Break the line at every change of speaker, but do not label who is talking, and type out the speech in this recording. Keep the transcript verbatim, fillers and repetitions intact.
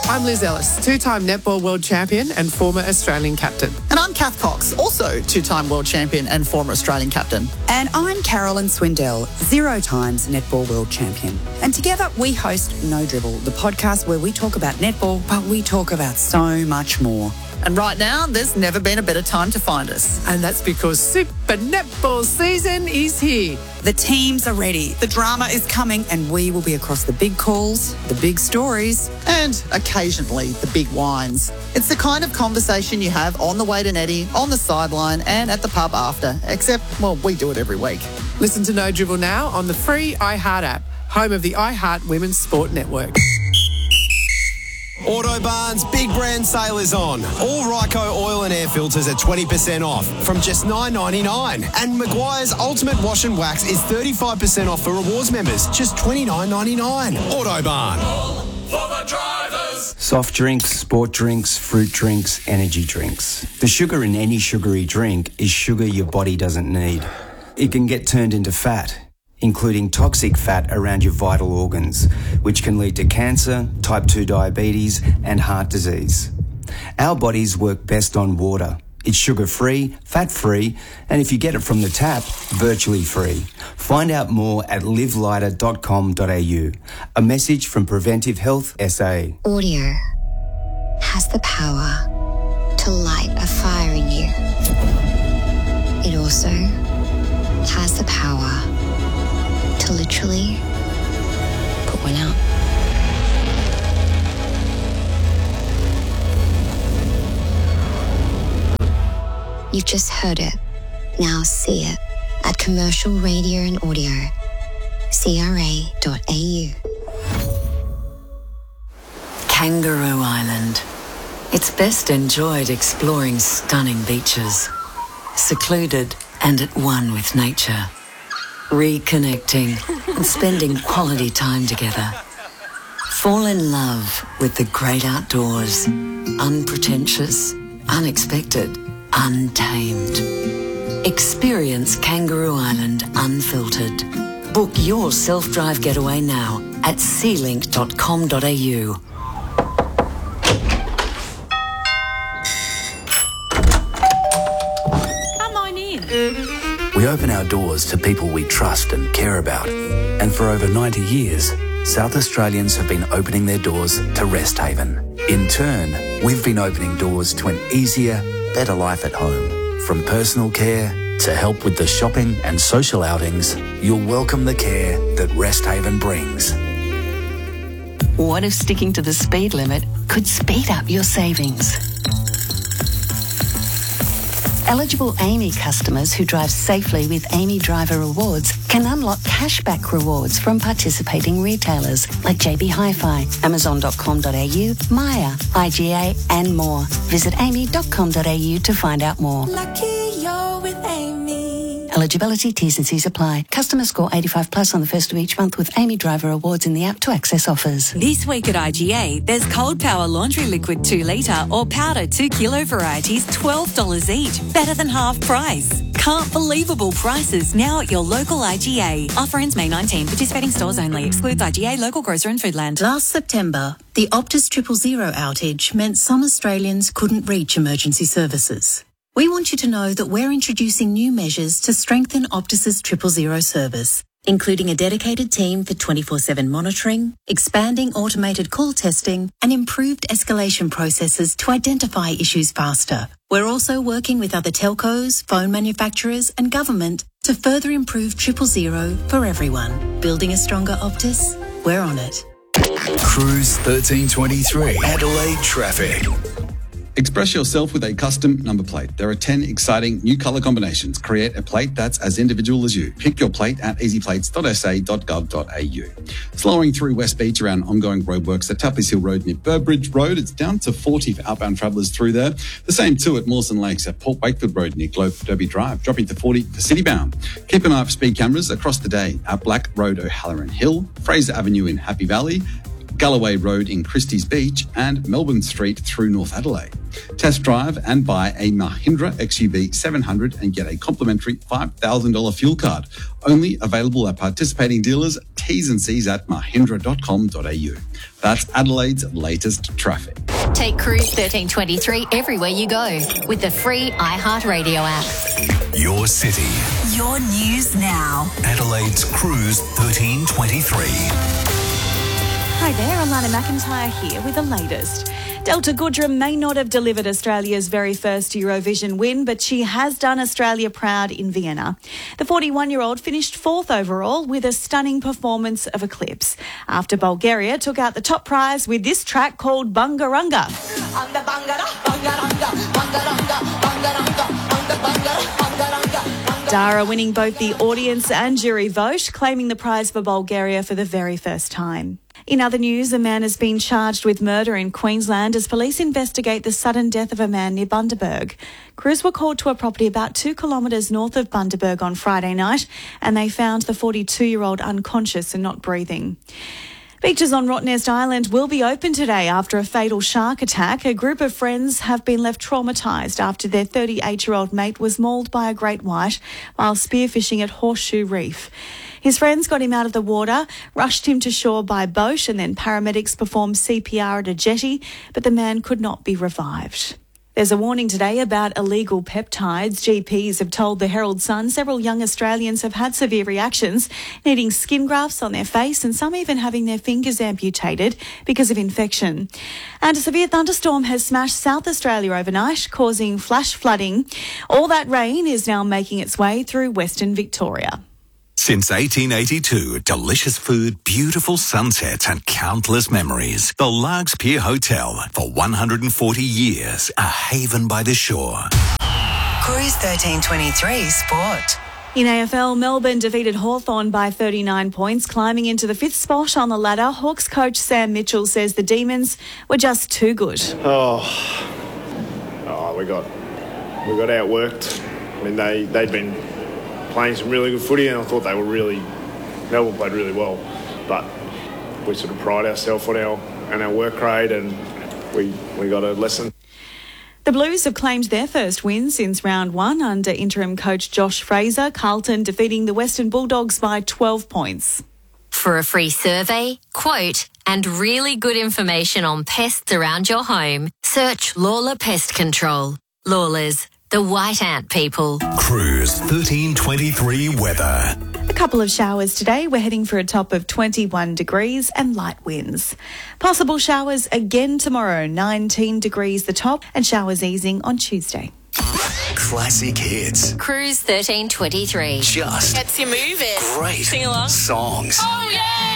I'm Liz Ellis, two-time netball world champion and former Australian captain.
And I'm Kath Cox, also two-time world champion and former Australian captain.
And I'm Carolyn Swindell, zero times netball world champion. And together we host No Dribble, the podcast where we talk about netball, but we talk about so much more.
And right now, there's never been a better time to find us.
And that's because Super Netball season is here.
The teams are ready, the drama is coming, and we will be across the big calls, the big stories.
And occasionally, the big wines. It's the kind of conversation you have on the way to Netty, on the sideline, and at the pub after. Except, well, we do it every week.
Listen to No Dribble now on the free iHeart app, home of the iHeart Women's Sport Network.
Autobarn's big brand sale is on. All Ryco oil and air filters are twenty percent off from just nine ninety-nine. And Maguire's Ultimate Wash and Wax is thirty-five percent off for rewards members, just twenty-nine ninety-nine. Autobarn.
All for the drivers.
Soft drinks, sport drinks, fruit drinks, energy drinks. The sugar in any sugary drink is sugar your body doesn't need. It can get turned into fat, including toxic fat around your vital organs, which can lead to cancer, type two diabetes, and heart disease. Our bodies work best on water. It's sugar-free, fat-free, and if you get it from the tap, virtually free. Find out more at live lighter dot com dot a u. A message from Preventive Health S A.
Audio has the power to light a fire in you. It also has the power to literally put one out. You've just heard it. Now see it at Commercial Radio and Audio, C R A dot A U.
Kangaroo Island. It's best enjoyed exploring stunning beaches, secluded and at one with nature. Reconnecting and spending quality time together. Fall in love with the great outdoors. Unpretentious, unexpected, untamed. Experience Kangaroo Island unfiltered. Book your self-drive getaway now at sea link dot com dot a u.
Come on in.
We open our doors to people we trust and care about. And for over ninety years, South Australians have been opening their doors to Rest Haven. In turn, we've been opening doors to an easier, better life at home. From personal care to help with the shopping and social outings, you'll welcome the care that Rest Haven brings.
What if sticking to the speed limit could speed up your savings? Eligible Amy customers who drive safely with Amy Driver Rewards can unlock cashback rewards from participating retailers like J B Hi-Fi, amazon dot com dot a u, Maya, I G A and more. Visit amy dot com dot a u to find out more.
Lucky you're with Amy.
Eligibility, T's and C's apply. Customer score eighty-five plus on the first of each month with Amy Driver Awards in the app to access offers.
This week at I G A, there's Cold Power Laundry Liquid two litre or Powder two kilo varieties, twelve dollars each. Better than half price. Can't believable prices now at your local I G A. Offer ends May nineteenth. Participating stores only. Excludes I G A, local grocer and Foodland.
Last September, the Optus Triple Zero outage meant some Australians couldn't reach emergency services. We want you to know that we're introducing new measures to strengthen Optus's Triple Zero service, including a dedicated team for twenty-four seven monitoring, expanding automated call testing, and improved escalation processes to identify issues faster. We're also working with other telcos, phone manufacturers, and government to further improve Triple Zero for everyone. Building a stronger Optus? We're on it.
Cruise thirteen twenty-three, Adelaide traffic.
Express yourself with a custom number plate. There are ten exciting new colour combinations. Create a plate that's as individual as you. Pick your plate at easy plates dot s a dot gov dot a u. Slowing through West Beach around ongoing roadworks at Tapley's Hill Road near Burbridge Road. It's down to forty for outbound travellers through there. The same too at Mawson Lakes at Port Wakefield Road near Globe Derby Drive, dropping to forty for citybound. Keep an eye for speed cameras across the day at Black Road, O'Halloran Hill, Fraser Avenue in Happy Valley, Galloway Road in Christie's Beach, and Melbourne Street through North Adelaide. Test drive and buy a Mahindra X U V seven hundred and get a complimentary five thousand dollars fuel card. Only available at participating dealers ten T's and C's at mahindra dot com dot a u. That's Adelaide's latest traffic.
Take Cruise thirteen twenty-three everywhere you go with the free iHeartRadio app.
Your city.
Your news now.
Adelaide's Cruise thirteen twenty-three.
Hi there, Alana McIntyre here with the latest. Delta Goodrem may not have delivered Australia's very first Eurovision win, but she has done Australia proud in Vienna. The forty-one-year-old finished fourth overall with a stunning performance of Eclipse, after Bulgaria took out the top prize with this track called Bungarunga. Dara winning both the audience and jury vote, claiming the prize for Bulgaria for the very first time. In other news, a man has been charged with murder in Queensland as police investigate the sudden death of a man near Bundaberg. Crews were called to a property about two kilometres north of Bundaberg on Friday night, and they found the forty-two-year-old unconscious and not breathing. Beaches on Rottnest Island will be open today after a fatal shark attack. A group of friends have been left traumatised after their thirty-eight-year-old mate was mauled by a great white while spearfishing at Horseshoe Reef. His friends got him out of the water, rushed him to shore by boat, and then paramedics performed C P R at a jetty, but the man could not be revived. There's a warning today about illegal peptides. G Ps have told the Herald Sun several young Australians have had severe reactions, needing skin grafts on their face and some even having their fingers amputated because of infection. And a severe thunderstorm has smashed South Australia overnight, causing flash flooding. All that rain is now making its way through Western Victoria.
Since eighteen eighty-two, delicious food, beautiful sunsets and countless memories. The Largs Pier Hotel, for one hundred forty years, a haven by the shore.
Cruise thirteen twenty-three Sport.
In A F L, Melbourne defeated Hawthorn by thirty-nine points, climbing into the fifth spot on the ladder. Hawks coach Sam Mitchell says the Demons were just too good.
Oh, oh we got we got outworked. I mean, they, they'd been playing some really good footy, and I thought they were really, Melbourne played really well, but we sort of pride ourselves on our, on our work rate, and we, we got a lesson.
The Blues have claimed their first win since round one under interim coach Josh Fraser. Carlton defeating the Western Bulldogs by twelve points.
For a free survey, quote, and really good information on pests around your home, search Lawler Pest Control. Lawlers, the white ant people.
Cruise thirteen twenty-three weather.
A couple of showers today. We're heading for a top of twenty-one degrees and light winds. Possible showers again tomorrow, nineteen degrees the top, and showers easing on Tuesday.
Classic hits.
Cruise thirteen twenty-three.
Just
gets you moving.
Great
Sing along.
songs.
Oh, yeah.